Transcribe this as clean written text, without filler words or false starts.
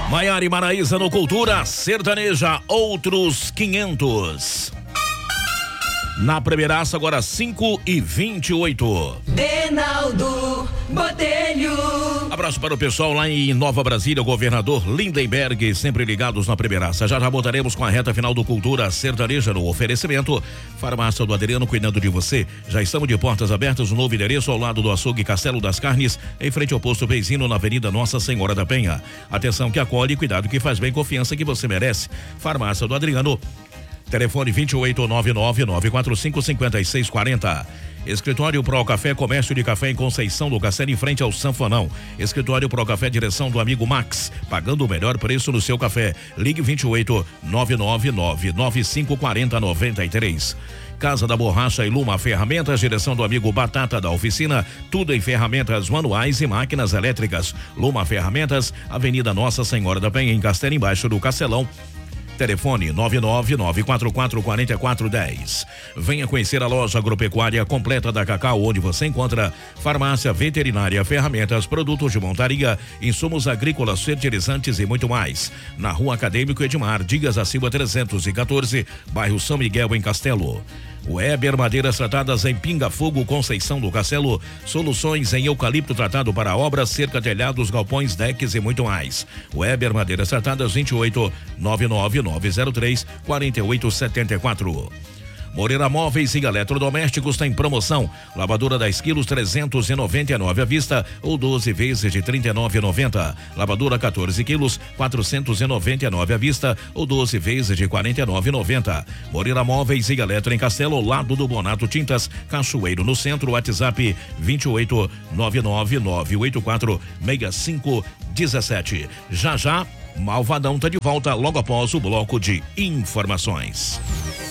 Maiara e Maraísa no Cultura Sertaneja, outros 500. Na primeiraça, agora 5h28. Reinaldo Botelho. Abraço para o pessoal lá em Nova Brasília, governador Lindenberg, sempre ligados na primeiraça. Já voltaremos com a reta final do Cultura Sertaneja no oferecimento. Farmácia do Adriano, cuidando de você. Já estamos de portas abertas, um novo endereço ao lado do açougue Castelo das Carnes, em frente ao posto Beizino, na Avenida Nossa Senhora da Penha. Atenção que acolhe, cuidado que faz bem, confiança que você merece. Farmácia do Adriano. Telefone 2899-945-5640. Escritório Pro Café, comércio de café em Conceição do Castelo, em frente ao Sanfonão. Escritório Pro Café, direção do amigo Max, pagando o melhor preço no seu café. Ligue 28-999-9540-93. Casa da Borracha e Luma Ferramentas, direção do amigo Batata da Oficina, tudo em ferramentas manuais e máquinas elétricas. Luma Ferramentas, Avenida Nossa Senhora da Penha, em Castelo, embaixo do Castelão. Telefone 999444410. Venha conhecer a loja agropecuária completa da Cacau, onde você encontra farmácia, veterinária, ferramentas, produtos de montaria, insumos agrícolas, fertilizantes e muito mais. Na Rua Acadêmico Edmar Dias da Silva 314, bairro São Miguel, em Castelo. Weber Madeiras Tratadas em Pinga Fogo, Conceição do Castelo. Soluções em eucalipto tratado para obras, cerca, telhados, galpões, decks e muito mais. Weber Madeiras Tratadas 28-99903-4874. Moreira Móveis e Eletrodomésticos tem promoção. Lavadora 10 quilos 399 à vista ou 12 vezes de 39,90. Lavadora 14 quilos 499 à vista ou 12 vezes de 49,90. Moreira Móveis e Eletro em Castelo, ao lado do Bonato Tintas, Cachoeiro no centro. WhatsApp 28-99984-6517. Já Malvadão tá de volta logo após o bloco de informações.